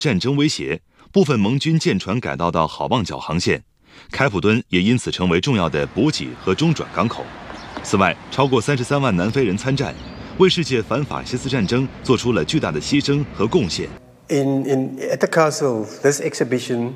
战争威胁，部分盟军舰船改道到好望角航线，开普敦也因此成为重要的补给和中转港口。此外，超过33万南非人参战，为世界反法西斯战争做出了巨大的牺牲和贡献。 At the castle, this exhibition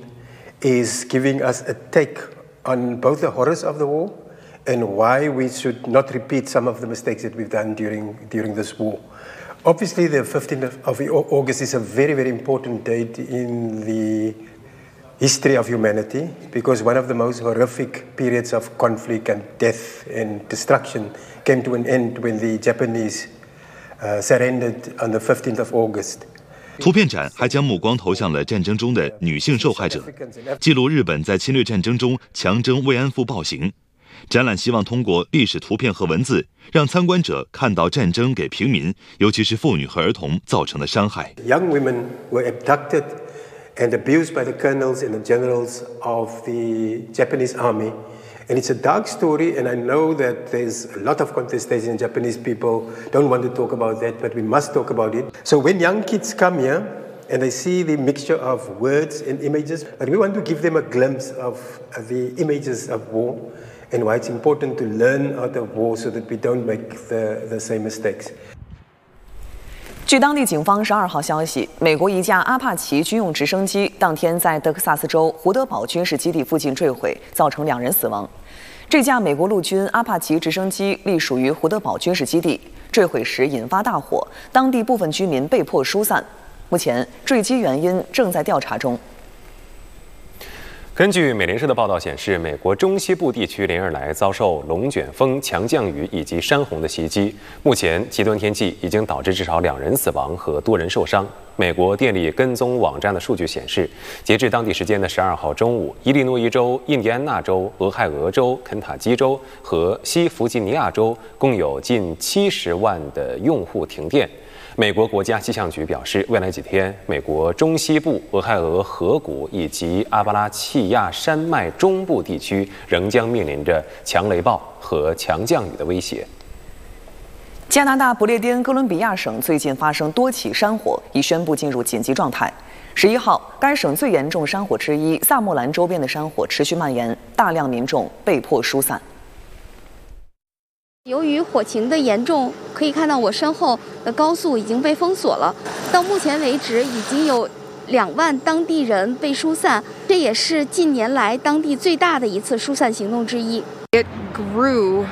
is giving us a take on both the horrors of the war and why we should not repeat some of the mistakes that we've done during this war. Obviously, the 15th of August is a very, very important date in the history of humanity because one of the most horrific periods of conflict and death and destruction came to an end when the Japanese surrendered on the 15th of August. 图片展还将目光投向了战争中的女性受害者，记录日本在侵略战争中强征慰安妇暴行。展览希望通过历史图片和文字，让参观者看到战争给平民，尤其是妇女和儿童造成的伤害。 Young women were abducted and abused by the colonels and the generals of the Japanese army. And it's a dark story, and I know that there's a lot of contestation. Japanese people don't want to talk about that, but we must talk about it. So when young kids come here and they see the mixture of words and images, but we want to give them a glimpse of the images of war and why it's important to learn out of war so that we don't make the same mistakes. 据当地警方12号消息，美国一架阿帕奇军用直升机当天在德克萨斯州胡德堡军事基地附近坠毁，造成2人死亡。这架美国陆军阿帕奇直升机隶属于胡德堡军事基地，坠毁时引发大火，当地部分居民被迫疏散。目前坠机原因正在调查中。 根据美联社的报道显示，美国中西部地区连日来遭受龙卷风、强降雨以及山洪的袭击。目前，极端天气已经导致至少2人死亡和多人受伤。美国电力跟踪网站的数据显示，截至当地时间的12号中午，伊利诺伊州、印第安纳州、俄亥俄州、肯塔基州和西弗吉尼亚州共有近70万的用户停电。美国国家气象局表示，未来几天，美国中西部、俄亥俄河谷以及阿巴拉契亚山脉中部地区仍将面临着强雷暴和强降雨的威胁。 加拿大不列颠哥伦比亚省最近发生多起山火，已宣布进入紧急状态。11号，该省最严重山火之一萨莫兰周边的山火持续蔓延，大量民众被迫疏散。 由于火情的严重，可以看到我身后的高速已经被封锁了。到目前为止，已经有2万当地人被疏散，这也是近年来当地最大的一次疏散行动之一。 It grew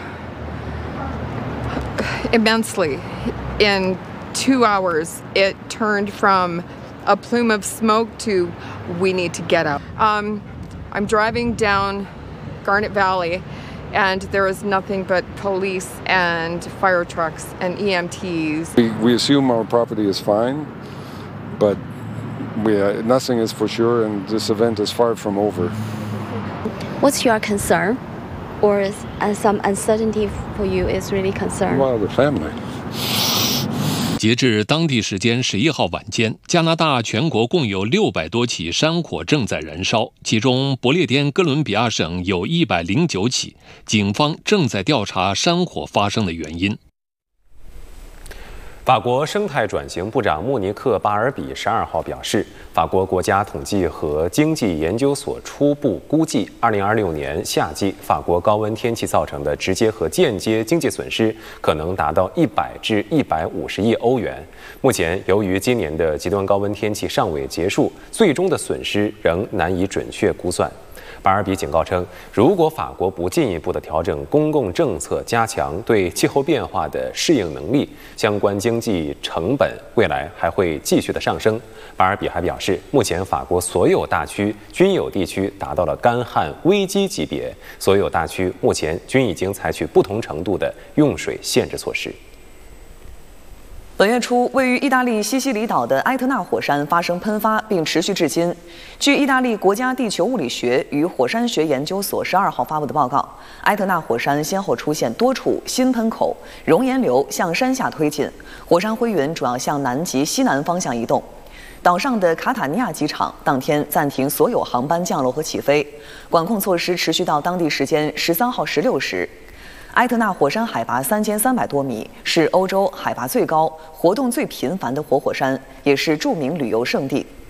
immensely. In 2 hours, it turned from a plume of smoke to we need to get out. I'm driving down Garnet Valley.And there is nothing but police and fire trucks and EMTs. We assume our property is fine, but nothing is for sure, and this event is far from over. What's your concern, or some uncertainty for you is really concerned? Well, the family. 截至当地时间11号晚间，加拿大全国共有600多起山火正在燃烧，其中不列颠哥伦比亚省有109起，警方正在调查山火发生的原因。 法国生态转型部长穆尼克·巴尔比12号表示，法国国家统计和经济研究所初步估计，2026年夏季法国高温天气造成的直接和间接经济损失可能达到100至150亿欧元。目前，由于今年的极端高温天气尚未结束，最终的损失仍难以准确估算。巴尔比警告称，如果法国不进一步的调整公共政策，加强对气候变化的适应能力，相关经济成本未来还会继续的上升。巴尔比还表示，目前法国所有大区均有地区达到了干旱危机级别，所有大区目前均已经采取不同程度的用水限制措施。 本月初，位于意大利西西里岛的埃特纳火山发生喷发，并持续至今。据意大利国家地球物理学与火山学研究所12号发布的报告，埃特纳火山先后出现多处新喷口，熔岩流向山下推进，火山灰云主要向南极西南方向移动。岛上的卡塔尼亚机场当天暂停所有航班降落和起飞，管控措施持续到当地时间13号16时。埃特纳火山海拔3300多米，是欧洲海拔最高、活动最频繁的活火山，也是著名旅游胜地。